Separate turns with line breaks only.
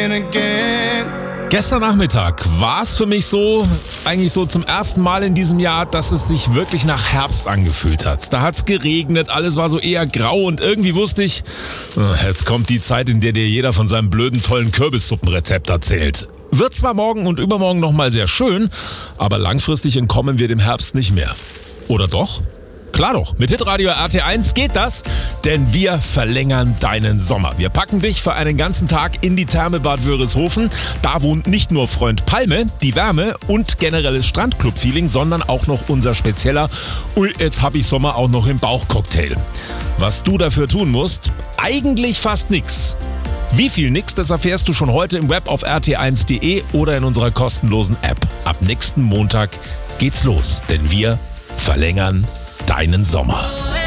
begin again.
Gestern Nachmittag war es für mich eigentlich so zum ersten Mal in diesem Jahr, dass es sich wirklich nach Herbst angefühlt hat. Da hat's geregnet, alles war so eher grau und irgendwie wusste ich, jetzt kommt die Zeit, in der dir jeder von seinem blöden, tollen Kürbissuppenrezept erzählt. Wird zwar morgen und übermorgen nochmal sehr schön, aber langfristig entkommen wir dem Herbst nicht mehr. Oder doch? Klar doch, mit Hitradio RT1 geht das, denn wir verlängern deinen Sommer. Wir packen dich für einen ganzen Tag in die Therme Bad Wörishofen. Da wohnt nicht nur Freund Palme, die Wärme und generelles Strandclub-Feeling, sondern auch noch unser spezieller "Ui, jetzt hab ich Sommer auch noch im Bauch"-Cocktail. Was du dafür tun musst? Eigentlich fast nix. Wie viel nix, das erfährst du schon heute im Web auf rt1.de oder in unserer kostenlosen App. Ab nächsten Montag geht's los, denn wir verlängern deinen Sommer.